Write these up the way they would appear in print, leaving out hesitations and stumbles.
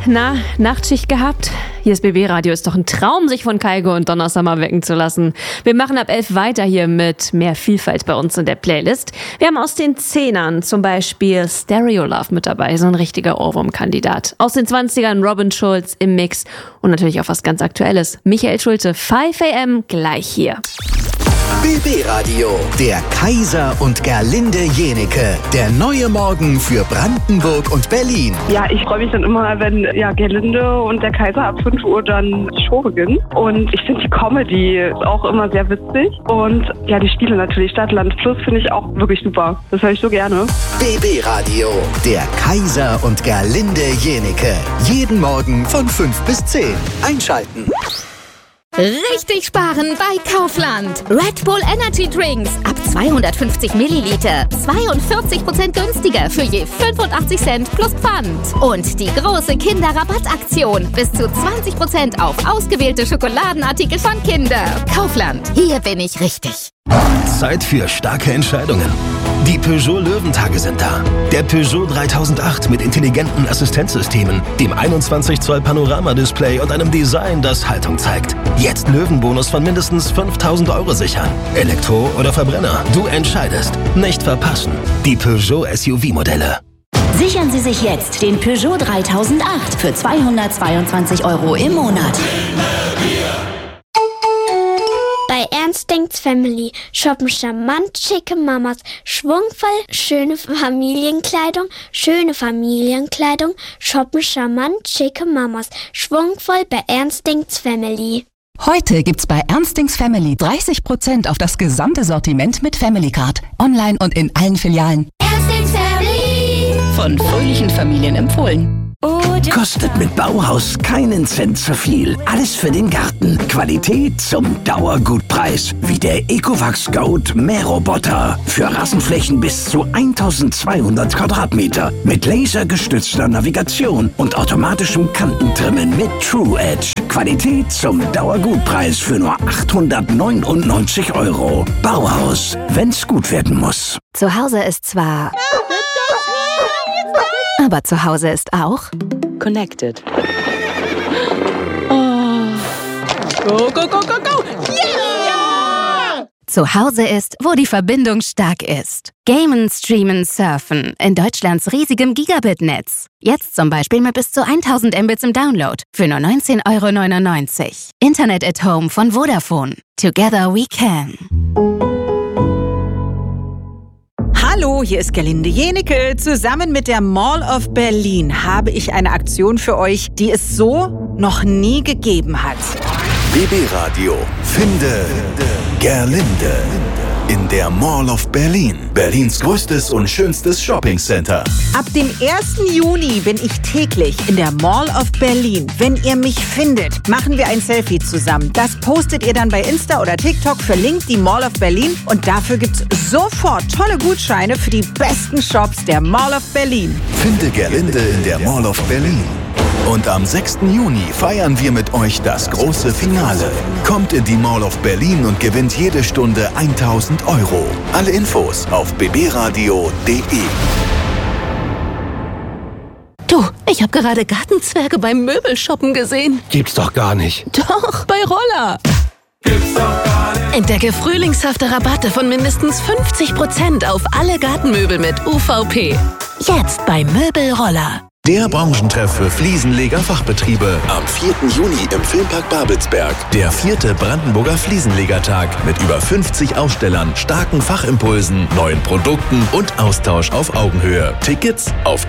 Na, Nachtschicht gehabt? Hier ist BB Radio. Ist doch ein Traum, sich von Kaigo und Donnersummer wecken zu lassen. Wir machen ab 11 weiter hier mit mehr Vielfalt bei uns in der Playlist. Wir haben aus den 10ern zum Beispiel Stereo Love mit dabei, so ein richtiger Ohrwurm-Kandidat. Aus den 20ern Robin Schulz im Mix und natürlich auch was ganz Aktuelles. Michael Schulte, 5 AM, gleich hier. BB Radio, der Kaiser und Gerlinde Jenike, der neue Morgen für Brandenburg und Berlin. Ja, ich freue mich dann immer, wenn Gerlinde und der Kaiser ab 5 Uhr dann die Show beginnen. Und ich finde die Comedy auch immer sehr witzig. Und ja, die Spiele natürlich, Stadt, Land, Plus, finde ich auch wirklich super. Das höre ich so gerne. BB Radio, der Kaiser und Gerlinde Jenike. Jeden Morgen von 5 bis 10. Einschalten. Richtig sparen bei Kaufland. Red Bull Energy Drinks ab 250 Milliliter. 42% günstiger für je 85 Cent plus Pfand. Und die große Kinderrabattaktion. Bis zu 20% auf ausgewählte Schokoladenartikel von Kinder. Kaufland. Hier bin ich richtig. Zeit für starke Entscheidungen. Die Peugeot Löwentage sind da. Der Peugeot 3008 mit intelligenten Assistenzsystemen, dem 21 Zoll Panoramadisplay und einem Design, das Haltung zeigt. Jetzt Löwenbonus von mindestens 5.000 € sichern. Elektro oder Verbrenner, du entscheidest. Nicht verpassen. Die Peugeot SUV-Modelle. Sichern Sie sich jetzt den Peugeot 3008 für 222 € im Monat. Bei Ernst denkt's Family shoppen charmant schicke Mamas, schwungvoll schöne Familienkleidung, shoppen charmant schicke Mamas, schwungvoll bei Ernst denkt's Family. Heute gibt's bei Ernst denkt's Family 30% auf das gesamte Sortiment mit Family Card. Online und in allen Filialen. Ernst denkt's Family. Von fröhlichen Familien empfohlen. Kostet mit Bauhaus keinen Cent zu viel. Alles für den Garten. Qualität zum Dauergutpreis. Wie der Ecovacs Goat Mähroboter. Für Rasenflächen bis zu 1200 Quadratmeter. Mit lasergestützter Navigation und automatischem Kantentrimmen mit True Edge. Qualität zum Dauergutpreis für nur 899 €. Bauhaus, wenn's gut werden muss. Zu Hause ist zwar... Aber zu Hause ist auch... Connected. Oh. Go, go, go, go, go! Yeah! Zu Hause ist, wo die Verbindung stark ist. Gamen, Streamen, Surfen in Deutschlands riesigem Gigabit-Netz. Jetzt zum Beispiel mit bis zu 1000 Mbits im Download für nur 19,99 €. Internet at Home von Vodafone. Together we can. Hallo, hier ist Gerlinde Jenike. Zusammen mit der Mall of Berlin habe ich eine Aktion für euch, die es so noch nie gegeben hat. BB Radio, finde Gerlinde in der Mall of Berlin. Berlins größtes und schönstes Shoppingcenter. Ab dem 1. Juni bin ich täglich in der Mall of Berlin. Wenn ihr mich findet, machen wir ein Selfie zusammen. Das postet ihr dann bei Insta oder TikTok, verlinkt die Mall of Berlin und dafür gibt's sofort tolle Gutscheine für die besten Shops der Mall of Berlin. Finde Gerlinde in der Mall of Berlin. Und am 6. Juni feiern wir mit euch das große Finale. Kommt in die Mall of Berlin und gewinnt jede Stunde 1.000 €. Alle Infos auf bbradio.de. Du, ich habe gerade Gartenzwerge beim Möbelshoppen gesehen. Gibt's doch gar nicht. Doch, bei Roller. Gibt's doch gar nicht. Entdecke frühlingshafte Rabatte von mindestens 50% auf alle Gartenmöbel mit UVP. Jetzt bei Möbelroller. Der Branchentreff für Fliesenleger-Fachbetriebe. Am 4. Juni im Filmpark Babelsberg. Der 4. Brandenburger Fliesenlegertag mit über 50 Ausstellern, starken Fachimpulsen, neuen Produkten und Austausch auf Augenhöhe. Tickets auf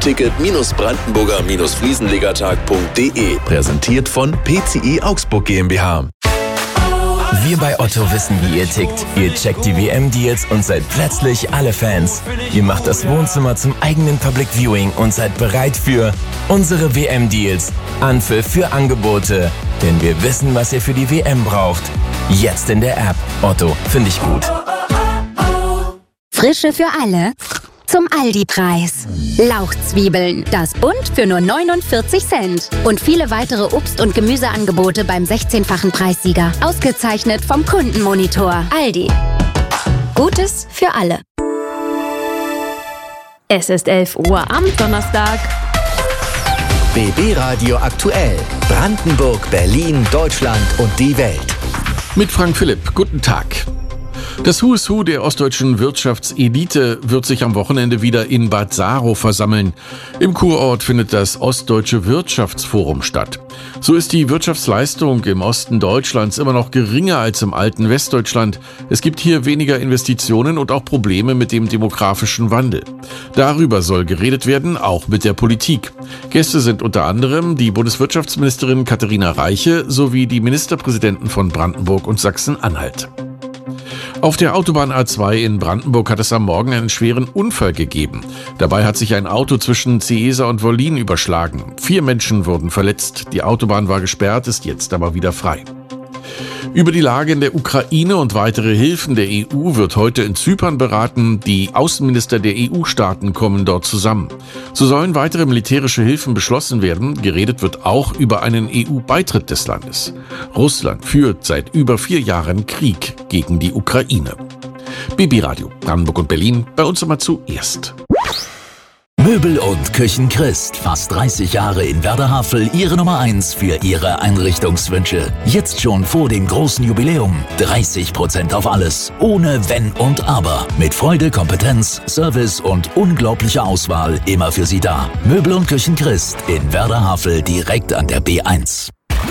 ticket-brandenburger-fliesenlegertag.de. Präsentiert von PCI Augsburg GmbH. Wir bei Otto wissen, wie ihr tickt. Ihr checkt die WM-Deals und seid plötzlich alle Fans. Ihr macht das Wohnzimmer zum eigenen Public Viewing und seid bereit für unsere WM-Deals. Anpfiff für Angebote. Denn wir wissen, was ihr für die WM braucht. Jetzt in der App. Otto, finde ich gut. Frische für alle. Zum Aldi-Preis. Lauchzwiebeln, das Bund für nur 49 Cent. Und viele weitere Obst- und Gemüseangebote beim 16-fachen Preissieger. Ausgezeichnet vom Kundenmonitor. Aldi. Gutes für alle. Es ist 11 Uhr am Donnerstag. BB Radio aktuell. Brandenburg, Berlin, Deutschland und die Welt. Mit Frank Philipp. Guten Tag. Das Who is Who der ostdeutschen Wirtschaftselite wird sich am Wochenende wieder in Bad Saarow versammeln. Im Kurort findet das Ostdeutsche Wirtschaftsforum statt. So ist die Wirtschaftsleistung im Osten Deutschlands immer noch geringer als im alten Westdeutschland. Es gibt hier weniger Investitionen und auch Probleme mit dem demografischen Wandel. Darüber soll geredet werden, auch mit der Politik. Gäste sind unter anderem die Bundeswirtschaftsministerin Katharina Reiche sowie die Ministerpräsidenten von Brandenburg und Sachsen-Anhalt. Auf der Autobahn A2 in Brandenburg hat es am Morgen einen schweren Unfall gegeben. Dabei hat sich ein Auto zwischen Ciesa und Wollin überschlagen. 4 Menschen wurden verletzt. Die Autobahn war gesperrt, ist jetzt aber wieder frei. Über die Lage in der Ukraine und weitere Hilfen der EU wird heute in Zypern beraten. Die Außenminister der EU-Staaten kommen dort zusammen. So sollen weitere militärische Hilfen beschlossen werden. Geredet wird auch über einen EU-Beitritt des Landes. Russland führt seit über 4 Jahren Krieg gegen die Ukraine. BB Radio, Brandenburg und Berlin, bei uns immer zuerst. Möbel und Küchen Christ. Fast 30 Jahre in Werder-Havel, Ihre Nummer 1 für Ihre Einrichtungswünsche. Jetzt schon vor dem großen Jubiläum. 30% auf alles. Ohne Wenn und Aber. Mit Freude, Kompetenz, Service und unglaublicher Auswahl immer für Sie da. Möbel und Küchen Christ in Werder-Havel direkt an der B1.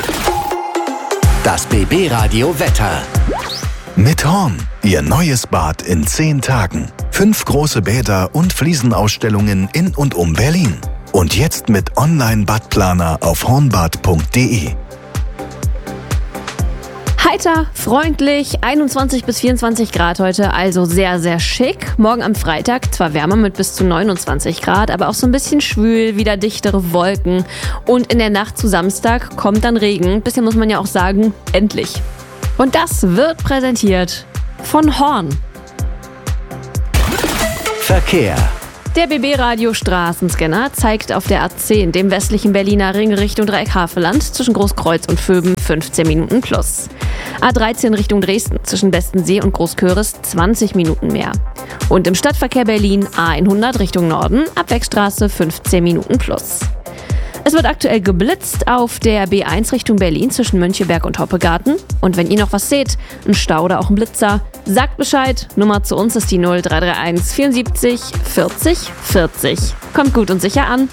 Das BB Radio Wetter. Mit Horn, Ihr neues Bad in 10 Tagen. 5 große Bäder und Fliesenausstellungen in und um Berlin. Und jetzt mit Online-Badplaner auf hornbad.de. Heiter, freundlich, 21 bis 24 Grad heute, also sehr, sehr schick. Morgen am Freitag zwar wärmer mit bis zu 29 Grad, aber auch so ein bisschen schwül, wieder dichtere Wolken. Und in der Nacht zu Samstag kommt dann Regen. Bisschen muss man ja auch sagen, endlich. Und das wird präsentiert von Horn. Verkehr. Der BB-Radio Straßenscanner zeigt auf der A10, dem westlichen Berliner Ring Richtung Dreieck-Havelland, zwischen Großkreuz und Vöben 15 Minuten plus. A13 Richtung Dresden, zwischen Bestensee und Großköris 20 Minuten mehr. Und im Stadtverkehr Berlin A100 Richtung Norden, Abwegstraße 15 Minuten plus. Es wird aktuell geblitzt auf der B1 Richtung Berlin zwischen Möncheberg und Hoppegarten. Und wenn ihr noch was seht, ein Stau oder auch ein Blitzer, sagt Bescheid. Nummer zu uns ist die 0331 74 40 40. Kommt gut und sicher an.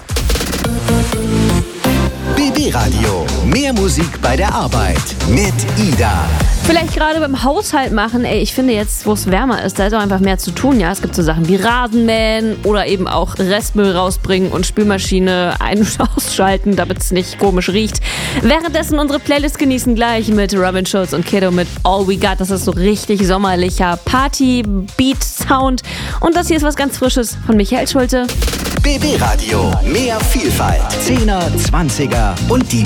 BB Radio. Mehr Musik bei der Arbeit mit Ida. Vielleicht gerade beim Haushalt machen, ich finde jetzt, wo es wärmer ist, da ist auch einfach mehr zu tun, ja. Es gibt so Sachen wie Rasenmähen oder eben auch Restmüll rausbringen und Spülmaschine ein- und ausschalten, damit es nicht komisch riecht. Währenddessen unsere Playlist genießen gleich mit Robin Schulz und Kiddo mit All We Got. Das ist so richtig sommerlicher Party-Beat-Sound. Und das hier ist was ganz Frisches von Michael Schulte. BB Radio. Mehr Vielfalt. 10er, 20er und die